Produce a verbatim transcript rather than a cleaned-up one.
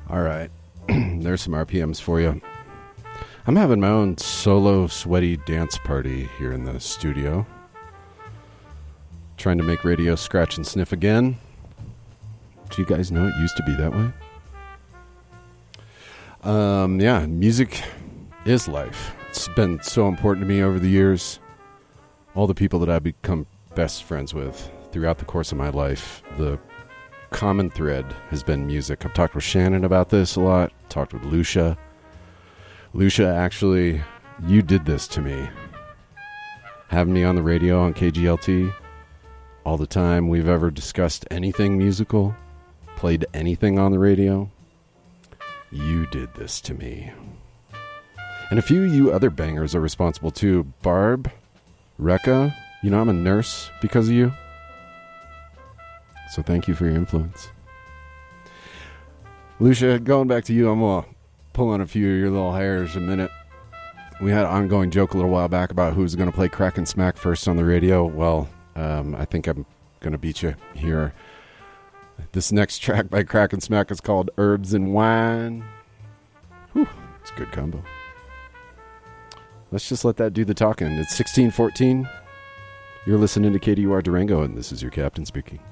All right. There's some R P Ms for you. I'm having my own solo sweaty dance party here in the studio. Trying to make radio scratch and sniff again. Do you guys know it used to be that way? Um, yeah, music is life. It's been so important to me over the years. All the people that I've become best friends with throughout the course of my life, the common thread has been music. I've talked with Shannon about this a lot. Talked with Lucia. Lucia, actually, you did this to me. Having me on the radio on K G L T all the time we've ever discussed anything musical, played anything on the radio. You did this to me. And a few of you other bangers are responsible too. Barb, Rekka, you know I'm a nurse because of you. So thank you for your influence. Lucia, going back to you, I'm going to pull on a few of your little hairs a minute. We had an ongoing joke a little while back about who's going to play Crack and Smack first on the radio. Well, um, I think I'm going to beat you here. This next track by Crack and Smack is called Herbs and Wine. Whew, it's a good combo. Let's just let that do the talking. It's sixteen fourteen. You're listening to K D U R Durango, and this is your captain speaking.